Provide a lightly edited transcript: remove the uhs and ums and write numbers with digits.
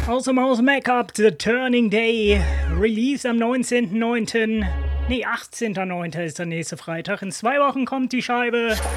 Awesome House Make-up, The Turning Day. Release am 19.09. Nee, 18.09. ist der nächste Freitag. In 2 Wochen kommt die Scheibe.